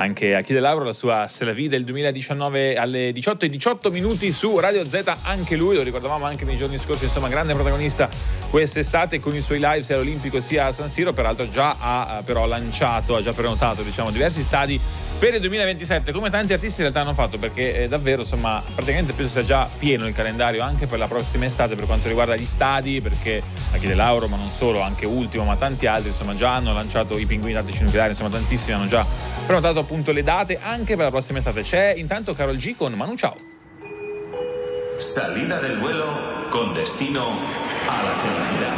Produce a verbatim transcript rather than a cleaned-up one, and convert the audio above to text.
anche Achille Lauro, la sua C'est la vie del duemiladiciannove alle diciotto e diciotto minuti su Radio Z, anche lui, lo ricordavamo anche nei giorni scorsi, insomma grande protagonista quest'estate con i suoi live sia all'Olimpico sia a San Siro, peraltro già ha però lanciato, ha già prenotato diciamo diversi stadi per il duemilaventisette, come tanti artisti in realtà hanno fatto, perché eh, davvero insomma praticamente penso sia già pieno il calendario anche per la prossima estate per quanto riguarda gli stadi, perché Achille Lauro, ma non solo, anche Ultimo, ma tanti altri insomma già hanno lanciato i Pinguini Tattici Nucleari, insomma tantissimi hanno già prenotato appunto le date anche per la prossima estate. C'è intanto Karol G con Manu Chao. Salida del vuelo con destino a la felicidad.